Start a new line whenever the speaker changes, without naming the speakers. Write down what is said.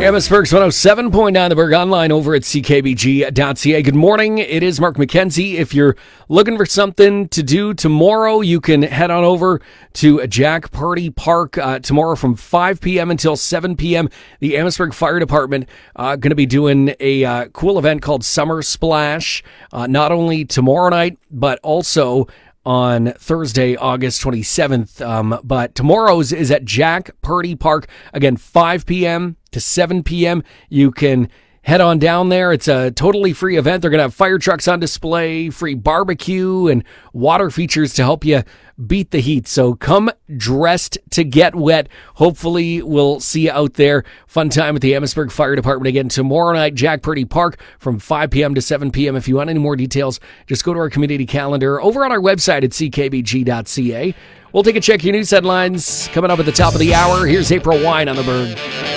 Amherstburg's 107.9 The Berg, online over at ckbg.ca. Good morning. It is Mark McKenzie. If you're looking for something to do tomorrow, you can head on over to Jack Purdy Park tomorrow from 5 p.m. until 7 p.m. The Amherstburg Fire Department going to be doing a cool event called Summer Splash, not only tomorrow night, but also on Thursday, August 27th. But tomorrow's is at Jack Purdy Park. Again, 5 p.m. to 7 p.m. You can head on down there. It's a totally free event. They're going to have fire trucks on display, free barbecue, and water features to help you beat the heat. So come dressed to get wet. Hopefully we'll see you out there. Fun time at the Amherstburg Fire Department again tomorrow night, Jack Purdy Park from 5 p.m. to 7 p.m. If you want any more details, just go to our community calendar over on our website at ckbg.ca. We'll take a check of your news headlines coming up at the top of the hour. Here's April Wine on the Berg.